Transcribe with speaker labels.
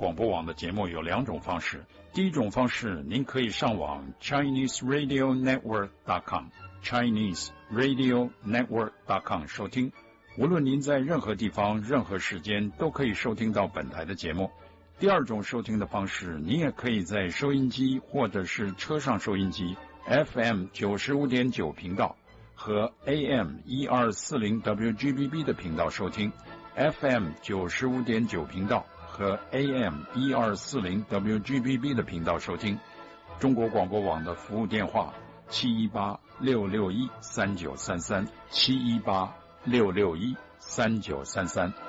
Speaker 1: 广播网的节目有2种方式。第一种方式，您可以上网 ChineseRadioNetwork.com ChineseRadioNetwork.com 收听。无论您在任何地方、任何时间，都可以收听到本台的节目。第二种收听的方式，你也可以在收音机或者是车上收音机 FM 95.9频道和 AM 1240 WGBB 的频道收听。FM 95.9频道和 AM 1240 WGBB 的频道收听。中国广播网的服务电话718-661-3933 718-661-3933。